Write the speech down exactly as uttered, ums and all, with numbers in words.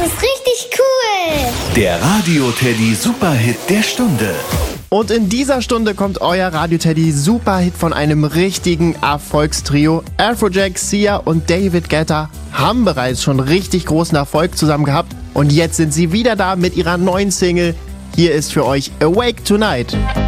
ist richtig cool. Der Radio-Teddy Superhit der Stunde. Und in dieser Stunde kommt euer Radio-Teddy Superhit von einem richtigen Erfolgstrio. Afrojack, Sia und David Guetta haben bereits schon richtig großen Erfolg zusammen gehabt. Und jetzt sind sie wieder da mit ihrer neuen Single. Hier ist für euch Awake Tonight.